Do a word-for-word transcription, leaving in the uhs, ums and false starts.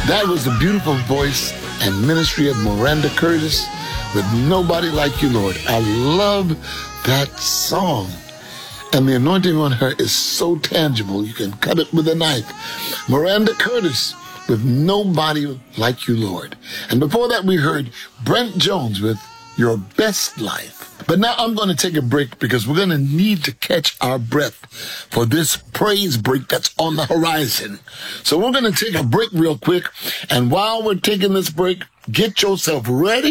That was the beautiful voice and ministry of Miranda Curtis with Nobody Like You, Lord. I love that song. And the anointing on her is so tangible, you can cut it with a knife. Miranda Curtis with Nobody Like You, Lord. And before that, we heard Brent Jones with Your Best Life. But now I'm going to take a break because we're going to need to catch our breath for this praise break that's on the horizon. So we're going to take a break real quick. And while we're taking this break, get yourself ready.